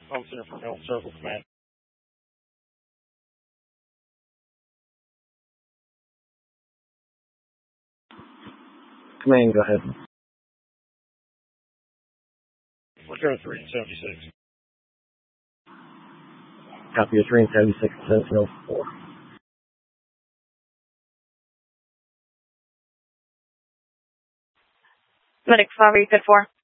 Home Center for Health Circle Command. Command, go ahead. Return 376. Copy of 376, Sentinel 4. Medic 5, you good 4?